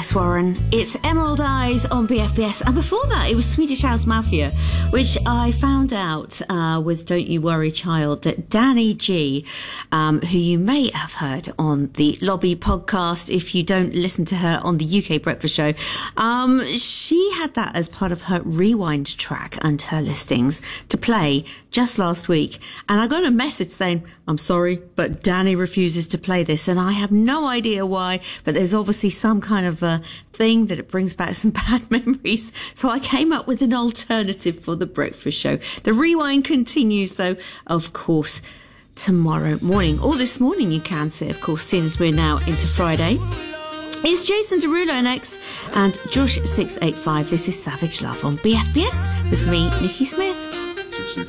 Yes, Warren, it's Emerald Eyes on BFBS. And before that, it was Swedish House Mafia, which I found out with Don't You Worry Child, that Danny G, who you may have heard on the Lobby podcast if you don't listen to her on the UK Breakfast Show, she had that as part of her Rewind track and her listings to play just last week. And I got a message saying, I'm sorry, but Danny refuses to play this. And I have no idea why, but there's obviously some kind of a thing that it brings back some bad memories. So I came up with an alternative for the breakfast show. The Rewind continues, though, of course, tomorrow morning. Or this morning, you can say, of course, seeing as we're now into Friday. It's Jason Derulo next and Josh 685. This is Savage Love on BFBS with me, Nikki Smith.